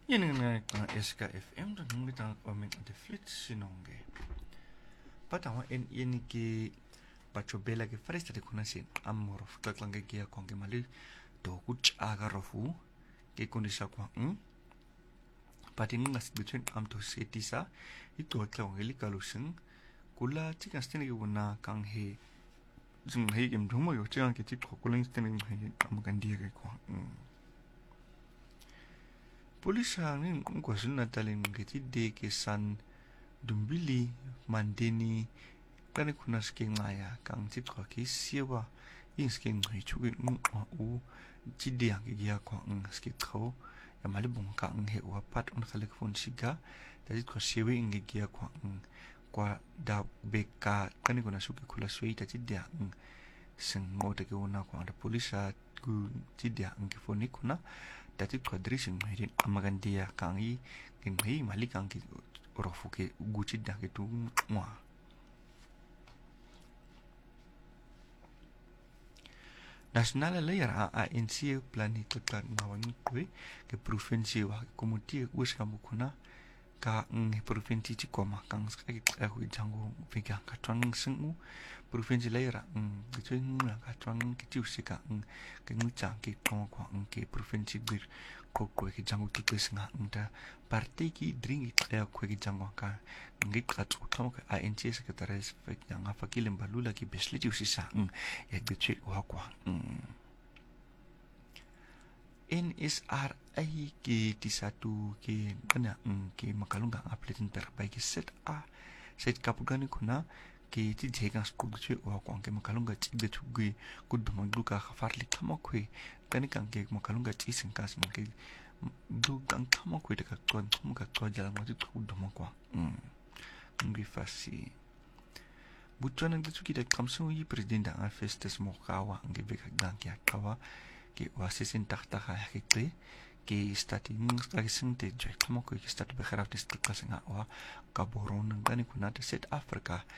Yan nga SKFM dan kita komen de flits sinonge. Patawa en ki pachobela ke fresta de kunasin amorof kaklange kia konge mali do kuch agarofu ke kundisa kwa patin ngas between am to setisa ito tlawngeli kalusing kula chikan stene ke wona kang he zum he gem dhumo yo chikan ke chik kokuling stene he amakan dia ke kwa Polisa ni kwasun natalin ngeti de ke san dumbili mandeni kani kunas ke ngaya kang chit kwa ke siwa ins ke ngai chugi u chide yang ke ya kwa ski kho ya mali bung ka he wa pat un khale phone siga da chit kwa siwa inge ya kwa da beka kani kunas ke kula sui ta chide yang sing ngote ke una kwa da polisa ku chide yang ke phone kuna Dati quadrising mahirin amagan dia kangi kengi mali kangi orofu ke gucci dah ke tu mwa nasional layer ANC plani total nawangi kwe ke provinsi wa komuti wes kamu kuna ka provinsi ci koma kang sekali aku jango vega katwang sengu provinsi layer gitu nga katwang kitiu sika ke ngucang ke koma kwa ke provinsi bir ko ke jango ki senga nda parti ki dringi kaya ko ke jango ka ngi katu kama ka ANC sekretaris fek yang apa ki lembalula ki besliti usisa ya gitu wa kwa NSRA ke di satu ke kena ke makalunga apletin terbaik set set kapugani kuna ke ti jega skugche wa kwa ke makalunga ti betu gue kud magluka khafarli kama kwe kani kan ke makalunga ti sinkas ke du kan kama kwe de ka kon muka to jala ma ti kud mo kwa ngi fasi Butuan ang dito kita kamso yi presidente ang festes mo kawa ang gibek hagdan kya kawa ke wasisin takta kaya ke stati lagi sente joy kamo ko ke stati bekharaf dis tikla singa wa kaboron ng gani kunata set Africa